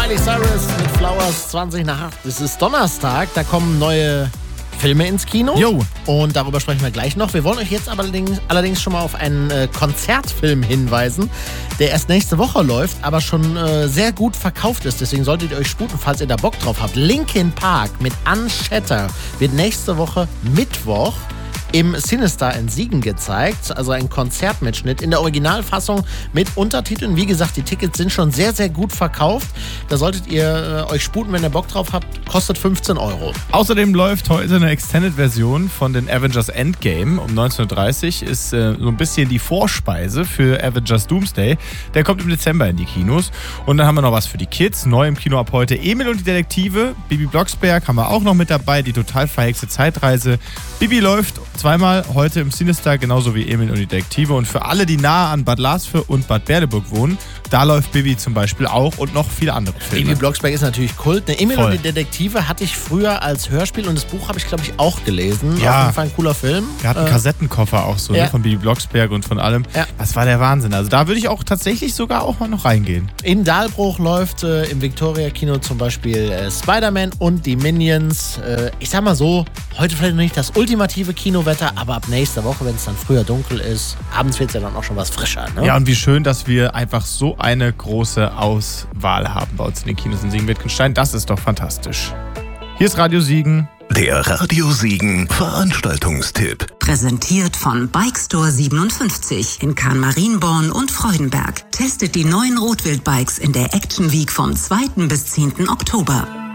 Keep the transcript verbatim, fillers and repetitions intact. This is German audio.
Miley Cyrus mit Flowers, zwanzig nach acht. Es ist Donnerstag, da kommen neue Filme ins Kino. Jo. Und darüber sprechen wir gleich noch. Wir wollen euch jetzt aber allerdings, allerdings schon mal auf einen äh, Konzertfilm hinweisen, der erst nächste Woche läuft, aber schon äh, sehr gut verkauft ist. Deswegen solltet ihr euch sputen, falls ihr da Bock drauf habt. Linkin Park mit Ann Shatter wird nächste Woche Mittwoch im Sinister in Siegen gezeigt, also ein Konzertmitschnitt in der Originalfassung mit Untertiteln. Wie gesagt, die Tickets sind schon sehr, sehr gut verkauft. Da solltet ihr äh, euch sputen, wenn ihr Bock drauf habt. Kostet fünfzehn Euro. Außerdem läuft heute eine Extended-Version von den Avengers Endgame um neunzehn Uhr dreißig. Ist äh, so ein bisschen die Vorspeise für Avengers Doomsday. Der kommt im Dezember in die Kinos. Und dann haben wir noch was für die Kids. Neu im Kino ab heute Emil und die Detektive. Bibi Blocksberg haben wir auch noch mit dabei. Die total verhexte Zeitreise. Bibi läuft zweimal heute im Sinister, genauso wie Emil und die Detektive. Und für alle, die nahe an Bad Larsfür und Bad Berleburg wohnen, da läuft Bibi zum Beispiel auch und noch viele andere Filme. Bibi Blocksberg ist natürlich Kult. Ne, Emil Voll. und die Detektive hatte ich früher als Hörspiel und das Buch habe ich, glaube ich, auch gelesen. Ja. Auf jeden Fall ein cooler Film. Wir hatten Äh, Kassettenkoffer auch so, ja. ne, von Bibi Blocksberg und von allem. Ja. Das war der Wahnsinn. Also da würde ich auch tatsächlich sogar auch mal noch reingehen. In Dahlbruch läuft äh, im Victoria-Kino zum Beispiel äh, Spider-Man und die Minions. Äh, ich sag mal so, heute vielleicht noch nicht das ultimative Kinowetter, aber ab nächster Woche, wenn es dann früher dunkel ist, abends wird es ja dann auch schon was frischer. Ne? Ja, und wie schön, dass wir einfach so eine große Auswahl haben bei uns in den Kinos in Siegen-Wittgenstein. Das ist doch fantastisch. Hier ist Radio Siegen. Der Radio Siegen Veranstaltungstipp. Präsentiert von Bikestore siebenundfünfzig in Kahn-Marienborn und Freudenberg. Testet die neuen Rotwild-Bikes in der Action Week vom zweiten bis zehnten Oktober.